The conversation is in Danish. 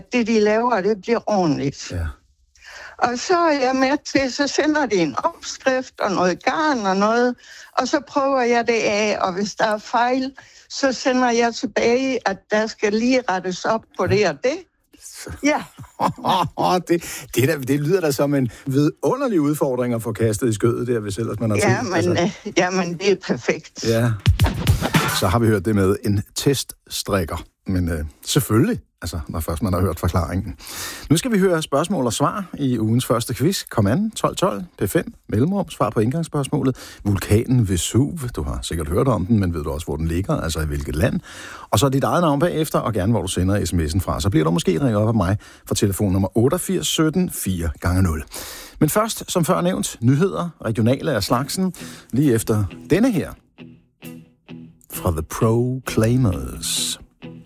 at det, de laver, det bliver ordentligt. Ja. Og så er jeg med til, så sender de en opskrift og noget garn og noget, og så prøver jeg det af, og hvis der er fejl, så sender jeg tilbage, at der skal lige rettes op på det og det. Ja. Det lyder da som en vidunderlig udfordring at få kastet i skødet der, hvis ellers man har tid. Jamen, det er perfekt. Ja. Så har vi hørt det med en teststrikker. Men selvfølgelig, altså, når først man har hørt forklaringen. Nu skal vi høre spørgsmål og svar i ugens første quiz. Kom an, 1212, P5, mellemrum, svar på indgangsspørgsmålet. Vulkanen Vesuv, du har sikkert hørt om den, men ved du også, hvor den ligger, altså i hvilket land. Og så dit eget navn bagefter, og gerne hvor du sender sms'en fra. Så bliver du måske ringet op af mig fra telefonnummer 88 17 4x0. Men først, som før nævnt, nyheder, regionale af slagsen, lige efter denne her. Fra The Proclaimers.